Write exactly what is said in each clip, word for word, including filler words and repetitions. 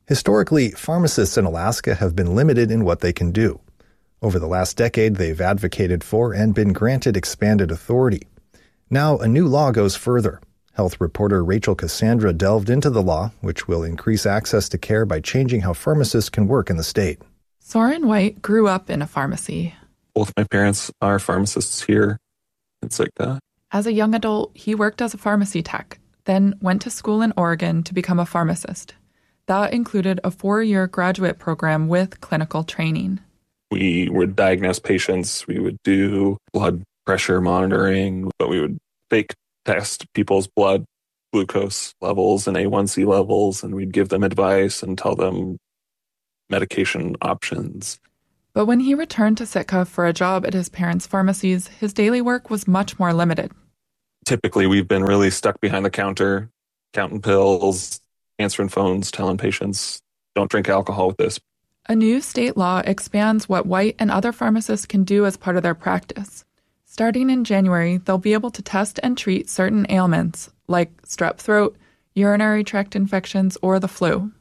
Historically, pharmacists in Alaska have been limited in what they can do. Over the last decade, they've advocated for and been granted expanded authority. Now, a new law goes further. Health reporter Rachel Cassandra delved into the law, which will increase access to care by changing how pharmacists can work in the state. Soren White grew up in a pharmacy. Both my parents are pharmacists here in Sitka. As a young adult, he worked as a pharmacy tech, then went to school in Oregon to become a pharmacist. That included a four-year graduate program with clinical training. We would diagnose patients, we would do blood pressure monitoring, but we would fake test people's blood glucose levels and A one C levels, and we'd give them advice and tell them medication options. But when he returned to Sitka for a job at his parents' pharmacies, his daily work was much more limited. Typically, we've been really stuck behind the counter, counting pills, answering phones, telling patients, don't drink alcohol with this. A new state law expands what White and other pharmacists can do as part of their practice. Starting in January, they'll be able to test and treat certain ailments, like strep throat, urinary tract infections, or the flu.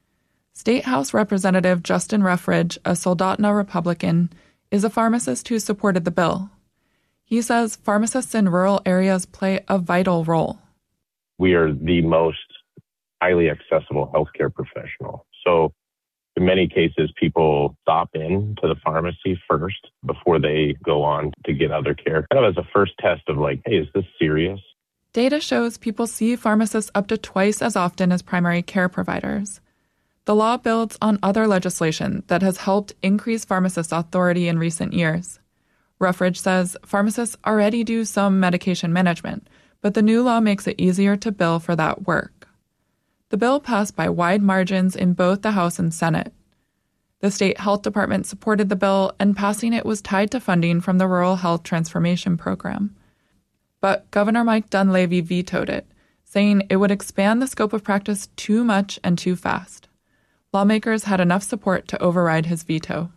State House Representative Justin Ruffridge, a Soldotna Republican, is a pharmacist who supported the bill. He says pharmacists in rural areas play a vital role. We are the most highly accessible healthcare professional. So in many cases, people stop in to the pharmacy first before they go on to get other care, kind of as a first test of like, hey, is this serious? Data shows people see pharmacists up to twice as often as primary care providers. The law builds on other legislation that has helped increase pharmacists' authority in recent years. Ruffridge says pharmacists already do some medication management, but the new law makes it easier to bill for that work. The bill passed by wide margins in both the House and Senate. The state health department supported the bill, and passing it was tied to funding from the Rural Health Transformation Program. But Governor Mike Dunleavy vetoed it, saying it would expand the scope of practice too much and too fast. Lawmakers had enough support to override his veto.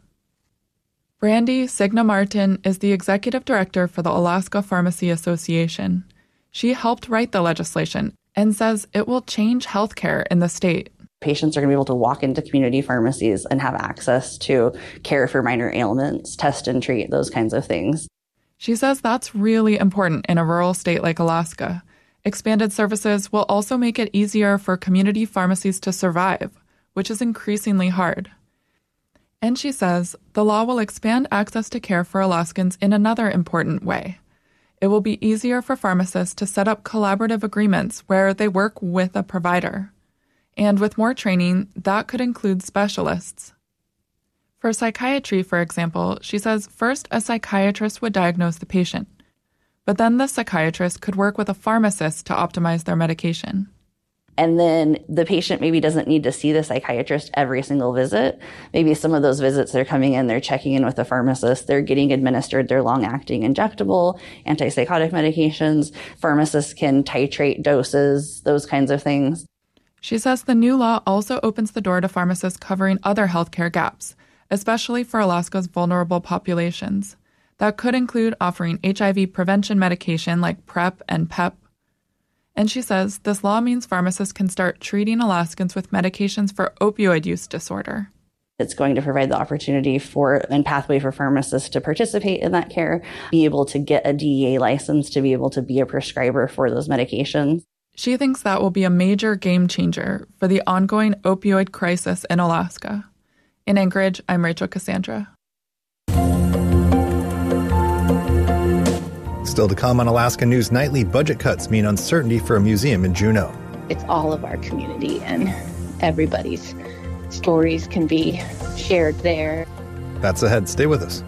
Brandy Signa Martin is the executive director for the Alaska Pharmacy Association. She helped write the legislation and says it will change healthcare in the state. Patients are going to be able to walk into community pharmacies and have access to care for minor ailments, test and treat, those kinds of things. She says that's really important in a rural state like Alaska. Expanded services will also make it easier for community pharmacies to survive, which is increasingly hard. And she says the law will expand access to care for Alaskans in another important way. It will be easier for pharmacists to set up collaborative agreements where they work with a provider. And with more training, that could include specialists. For psychiatry, for example, she says first a psychiatrist would diagnose the patient, but then the psychiatrist could work with a pharmacist to optimize their medication. And then the patient maybe doesn't need to see the psychiatrist every single visit. Maybe some of those visits they're coming in, they're checking in with the pharmacist, they're getting administered their long-acting injectable, antipsychotic medications. Pharmacists can titrate doses, those kinds of things. She says the new law also opens the door to pharmacists covering other healthcare gaps, especially for Alaska's vulnerable populations. That could include offering H I V prevention medication like PrEP and PEP. And she says this law means pharmacists can start treating Alaskans with medications for opioid use disorder. It's going to provide the opportunity for and pathway for pharmacists to participate in that care, be able to get a D E A license to be able to be a prescriber for those medications. She thinks that will be a major game changer for the ongoing opioid crisis in Alaska. In Anchorage, I'm Rachel Cassandra. Still to come on Alaska News Nightly, budget cuts mean uncertainty for a museum in Juneau. It's all of our community, and everybody's stories can be shared there. That's ahead. Stay with us.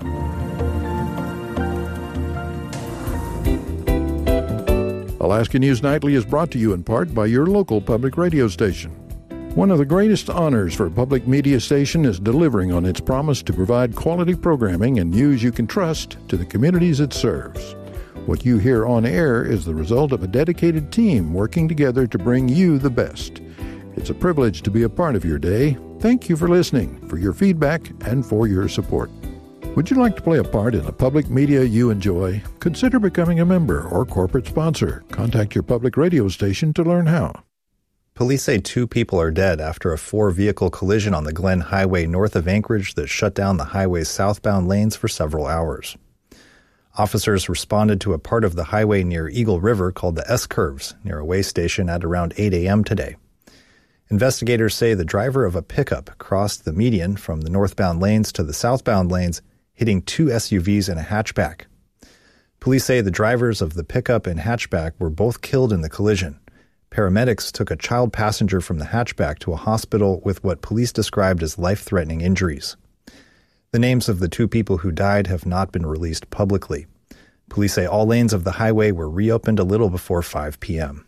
Alaska News Nightly is brought to you in part by your local public radio station. One of the greatest honors for a public media station is delivering on its promise to provide quality programming and news you can trust to the communities it serves. What you hear on air is the result of a dedicated team working together to bring you the best. It's a privilege to be a part of your day. Thank you for listening, for your feedback, and for your support. Would you like to play a part in a public media you enjoy? Consider becoming a member or corporate sponsor. Contact your public radio station to learn how. Police say two people are dead after a four-vehicle collision on the Glen Highway north of Anchorage that shut down the highway's southbound lanes for several hours. Officers responded to a part of the highway near Eagle River called the S-Curves near a way station at around eight a.m. today. Investigators say the driver of a pickup crossed the median from the northbound lanes to the southbound lanes, hitting two S U Vs and a hatchback. Police say the drivers of the pickup and hatchback were both killed in the collision. Paramedics took a child passenger from the hatchback to a hospital with what police described as life-threatening injuries. The names of the two people who died have not been released publicly. Police say all lanes of the highway were reopened a little before five p.m.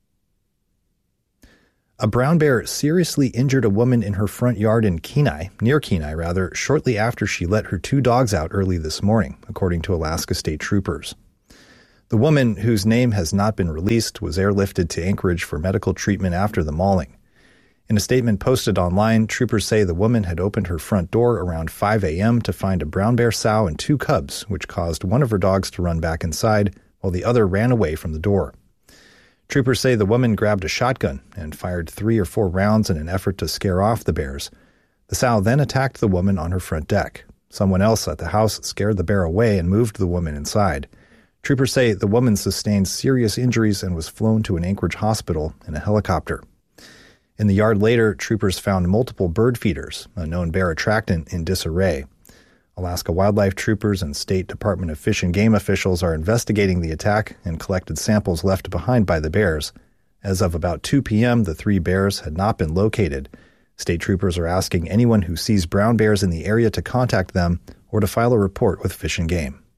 A brown bear seriously injured a woman in her front yard in Kenai, near Kenai rather, shortly after she let her two dogs out early this morning, according to Alaska State Troopers. The woman, whose name has not been released, was airlifted to Anchorage for medical treatment after the mauling. In a statement posted online, troopers say the woman had opened her front door around five a.m. to find a brown bear sow and two cubs, which caused one of her dogs to run back inside, while the other ran away from the door. Troopers say the woman grabbed a shotgun and fired three or four rounds in an effort to scare off the bears. The sow then attacked the woman on her front deck. Someone else at the house scared the bear away and moved the woman inside. Troopers say the woman sustained serious injuries and was flown to an Anchorage hospital in a helicopter. In the yard later, troopers found multiple bird feeders, a known bear attractant, in disarray. Alaska Wildlife Troopers and State Department of Fish and Game officials are investigating the attack and collected samples left behind by the bears. As of about two p.m., the three bears had not been located. State troopers are asking anyone who sees brown bears in the area to contact them or to file a report with Fish and Game.